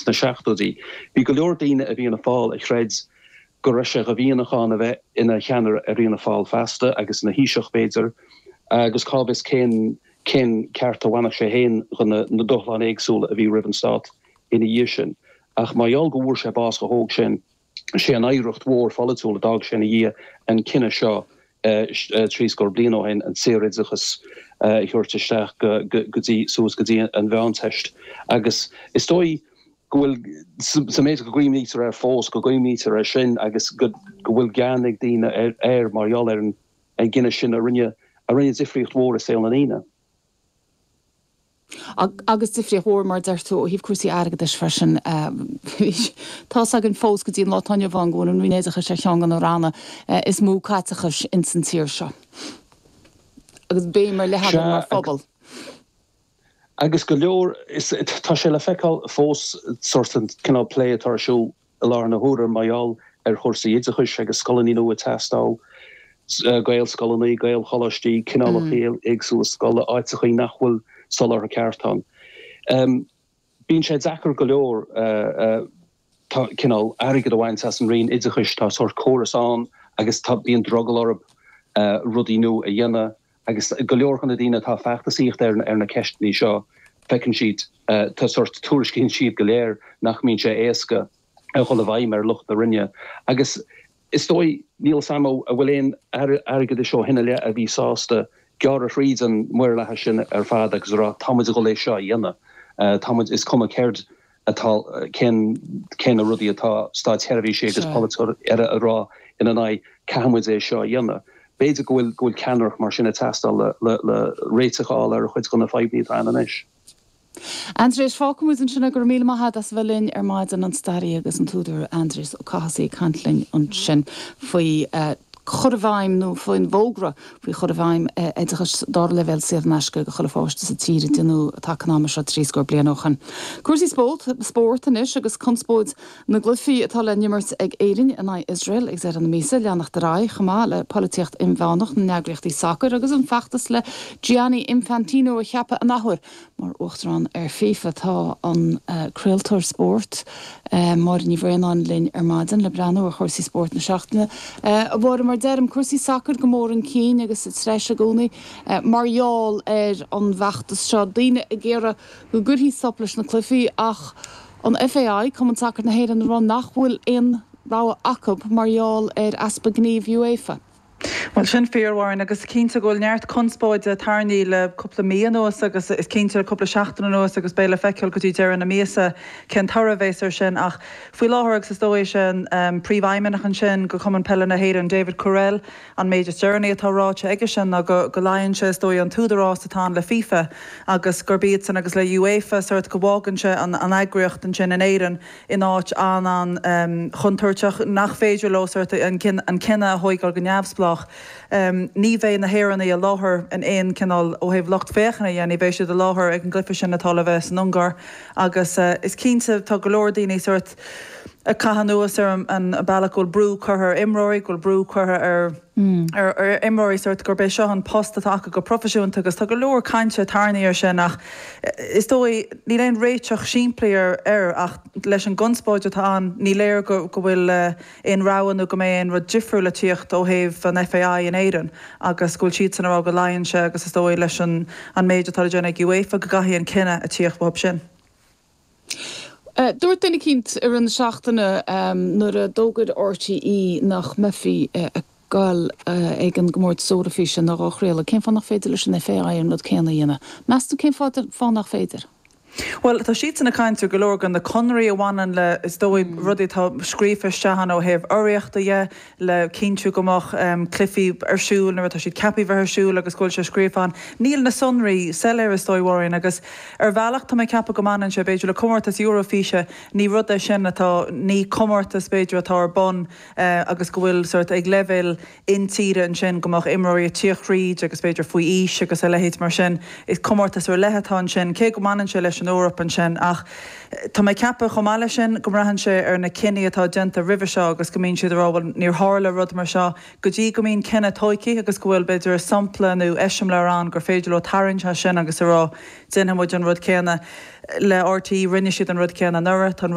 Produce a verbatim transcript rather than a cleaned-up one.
na seachtodí. Bhí go leor daoine a bhí na fáil a chreid go raise a bhíonachán a bheith ina cheanar a rionna fáil festa agus na híiseach béidir agus cábhas cén cén ceart a bhainach sé héin chun na dochláin éagsúla a bhí Rivenstad ina dhé sin. Ach maiall go bhfuair sé bás go hóg sin sé an éireacht mhór fallúla dag sin na dhé an cinenne seo trís go blian ó hen an séréidechas chuirteisteach gotí soas gotí an bheanteist. Agus is dói gohfuil sa méid go goimnítar ar fós go goimnítar ar sin agus go bhfuil gannig díine ar marall ar an gine sin a rinne a rinne difriocht mhór a saoil na íine. Agus difri hór mar d'irtú híh cuasí agad is freisin tá agin fós go dtíon látáine bhain gúin an rinéidecha sé teangan ó ranna is mú caitachas in san tír seo. Agus bé mar lehagan mar phobal. Agus go leor tá sé le feicáil fós sort an cinál plé atá siú a lá na húrar maiall ar chósaí idirchas agus scolaní nó a testáil gail scolaní gail cholatí cinál chéal agsú scola áitichaí nachhfuil solar a ceartán. Um, Bín sé dachar go leor uh, uh, cinál airigad a bhaint as an rion idirchas tá sort chórasán agus tá bíon drogal orb uh, rudí nó a dhéine agus go leor chun a dtíine tá feachtasíocht ar ar na ceistní seo fecinn siad uh, tá sort túriscín siad go léir nach mín sé éasca a chola bhaim ar lucht a rinne. Agus is dói níl samo a bhfuil éon airigad seo hinne le a bhí sásta Gear a fríd an muir le sin ar fad agus rá táid a go lei seo dhéine. Táid is cum céird atá cén a rudí atá stáid theirbhí sé agus politir ar a rá ina ná cehamid é seo dhéine. Béidir gohfuil gohfuil ceannach mar sinna testal le le réiteáil ar chuid gona feibní an isis. Andrés fácamús an sinna gur míle maithe as bhfuilinn ar maid an an starí agus an túidir Andrés ó Casaí Cantling an sin faoi chorhhaim nó foin bógra fao chorhhaim éidechas dá level séh meisce go chola fáiste sa tíre denú takenáma se trís go blianochan. Cuasaí sport sport inis agus conspóid na glufií atá le nimmert ag éirin in Israel ag sé an mísa leannach de rá chamá le políocht imhánach na neagraochtaí soccer agus an feachtas le Gianni Infantino a cheappa a nachhuir mar uachtarrán ar FIFA tá an creaaltar sport mar ní bhréanán linn ar maidin le breanú a chuirsaí sport na seachtaine a bhór mar derm cuasaí soccer go mór an cín agus it sreis a gcónaí marall ar an bheachtas seo daoine a ggéire go gurthaí stop leis na clufií ach an F A I cum an soccer na héad an rán nachhfuil in rá acab marall ar aspa gníomh UEFA. Well sin fearhhain agus cínta ghfuil neart conspóid a tarnaí le coppla míon nuas agus is cínta le coppla seachtainna nuas agus béle feiceil go dtí dear na míasa cén tarabhéisar sin ach faoi láthair agus is dóéis sin príomhhaimimeach an sin go cuman pelle na héad an David Correll an Major Journey atá ráte aige sin a go go laonn se dói an túdarrás atá le FIFA agus gurbíad san agus le UEFA suirt go bhágan se an an agriocht an sin in éan in áit an an chuntuirteach nach féidir lósirt an cinenne hoig ar go neamhsplach. Um, ní bheith na héanna a láthair an éon cinál ó héh locht féchanna dhéana bhéh siad a láthair ag an glyfa sin natá le bheits an Ungar agus uh, is cínta tá go leor daoine suirt a caihanúas ar an bailachúil brú chuthair imróí goil brú chuthair ar ar ar imróí suirt gur béh seo an post atá go profisiúnta agus tá go leor cainte tarnaí ar sin ach is dói ní léon réiteach siimplaí ar ach leis an gunspóid atá an ní léir go go bhfuil éon ráhanú go méon rud difriú le tíocht ó héh an F A I in éan agus gúil siad san rá go laonn se agus is dói leis an méid atá déna UEFA go gaithí an cinenne a tíocht bob sin. Uh, Dúirt duine cinnt ar an seachtainna um, nuair a dógad R T E nach mefií uh, a gáil uh, ag an gomórt sórafií sin nach áchréile, cén fá nach féidir leis an F A I an rud céanna dhéine. Meas tú cén fá nach féidir? Well, tá siad sanna caiintú go leor gan na conraí a bhainean le is dói rudí tá scríomhaisteán ó héh oireachta dhé le cíntiú gomach um, clifií arsúil na tá siad capí bheit arsúil agus gúil se scríomháin. Níl na sonraí seléir is dóihhain agus ar bhealach tá mé cappa go manan se beidir le comórtas Eurofíse ní rud é sin atá ní comórtas beidir atá ar bon uh, agus go bhfuil suirt ag level intíre an sin gomach imróí a tíochríd agus beidir faoi ís agus a lehéid mar sin is comórtas ar lehetá sin cé go manan se leis an Europa an sin ach tá mé ceappa chomáile sin go rahann sé ar na cinine atá genta rih seo agus go mín siad rábhil níor hála rud mar seo go dtí go mín cinenne toici agus go bhfuil beidir sampla nó eisiom le an gur féidir le tarintse sin agus ará duine muid an rud céanna le R T E rinne siad an rud céanna nura